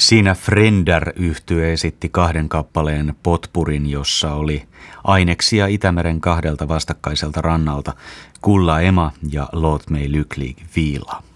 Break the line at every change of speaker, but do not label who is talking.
Siinä Frender-yhtye esitti 2 kappaleen potpurin, jossa oli aineksia Itämeren 2 vastakkaiselta rannalta, Kulla Ema ja Låt mig lycklig vila.